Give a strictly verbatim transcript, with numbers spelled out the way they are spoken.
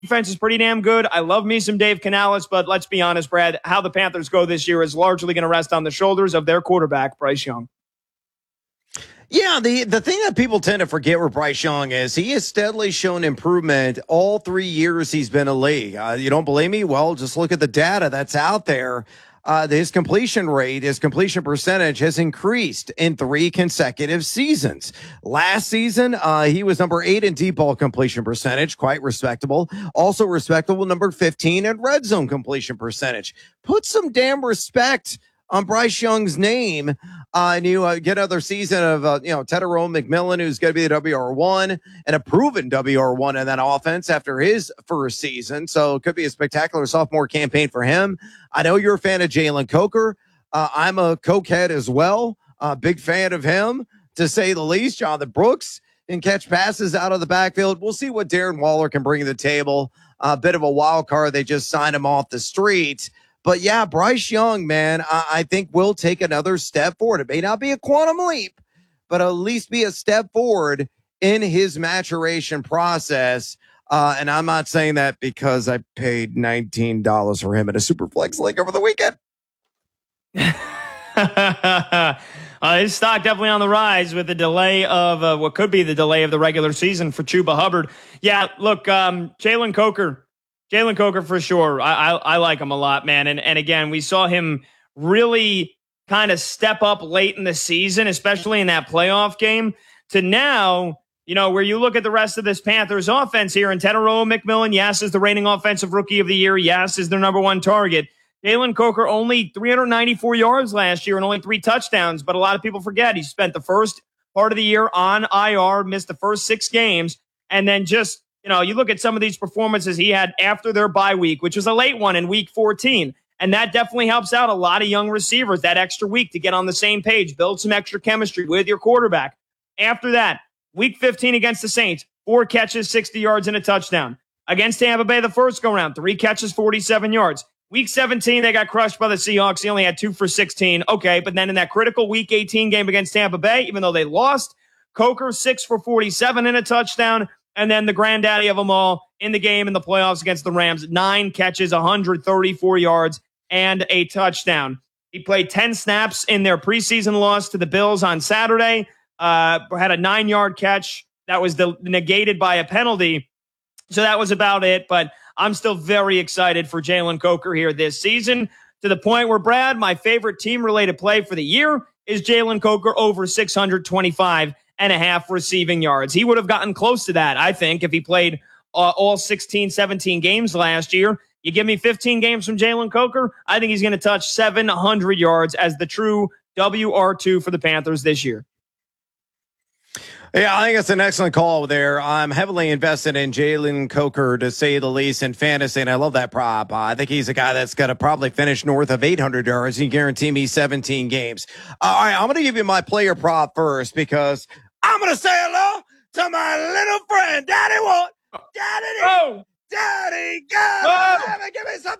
defense is pretty damn good. I love me some Dave Canales, but let's be honest, Brad, how the Panthers go this year is largely going to rest on the shoulders of their quarterback, Bryce Young. Yeah, the, the thing that people tend to forget with Bryce Young is he has steadily shown improvement all three years he's been in the league. Uh, you don't believe me? Well, just look at the data that's out there. Uh, his completion rate, his completion percentage has increased in three consecutive seasons. Last season, uh, he was number eight in deep ball completion percentage, quite respectable. Also respectable, number fifteen in red zone completion percentage. Put some damn respect on Bryce Young's name. Uh, and you uh, get another season of, uh, you know, Tetairoa McMillan, who's going to be the W R one and a proven W R one in that offense after his first season. So it could be a spectacular sophomore campaign for him. I know you're a fan of Jalen Coker. Uh, I'm a Cokehead as well. Uh, big fan of him, to say the least. Jonathan Brooks can catch passes out of the backfield. We'll see what Darren Waller can bring to the table. A uh, bit of a wild card. They just signed him off the street. But yeah, Bryce Young, man, I, I think will take another step forward. It may not be a quantum leap, but at least be a step forward in his maturation process. Uh, and I'm not saying that because I paid nineteen dollars for him at a Superflex League over the weekend. uh, his stock definitely on the rise with the delay of uh, what could be the delay of the regular season for Chuba Hubbard. Yeah, look, um, Jalen Coker. Jalen Coker for sure. I, I I like him a lot, man. And and again, we saw him really kind of step up late in the season, especially in that playoff game, to now, you know, where you look at the rest of this Panthers offense here, and Tetairoa McMillan, yes, is the reigning offensive rookie of the year. Yes, is their number one target. Jalen Coker only three hundred ninety-four yards last year and only three touchdowns. But a lot of people forget he spent the first part of the year on I R, missed the first six games, and then just, you know, you look at some of these performances he had after their bye week, which was a late one in week fourteen. And that definitely helps out a lot of young receivers, that extra week to get on the same page, build some extra chemistry with your quarterback. After that, week fifteen against the Saints, four catches, sixty yards, and a touchdown. Against Tampa Bay the first go-round, three catches, forty-seven yards. Week seventeen, they got crushed by the Seahawks. He only had two for sixteen. Okay, but then in that critical week eighteen game against Tampa Bay, even though they lost, Coker, six for forty-seven and a touchdown. And then the granddaddy of them all in the game in the playoffs against the Rams, nine catches, one hundred thirty-four yards, and a touchdown. He played ten snaps in their preseason loss to the Bills on Saturday, uh, had a nine-yard catch that was de- negated by a penalty. So that was about it. But I'm still very excited for Jalen Coker here this season, to the point where, Brad, my favorite team-related play for the year is Jalen Coker over six hundred twenty-five and a half receiving yards. He would have gotten close to that, I think, if he played uh, all sixteen, seventeen games last year. You give me fifteen games from Jalen Coker, I think he's going to touch seven hundred yards as the true W R two for the Panthers this year. Yeah, I think it's an excellent call there. I'm heavily invested in Jalen Coker, to say the least, in fantasy, and I love that prop. Uh, I think he's a guy that's going to probably finish north of eight hundred yards. You guarantee me seventeen games. Uh, all right, I'm going to give you my player prop first, because I'm going to say hello to my little friend, Daddy What? Daddy, oh. Daddy, God, give me some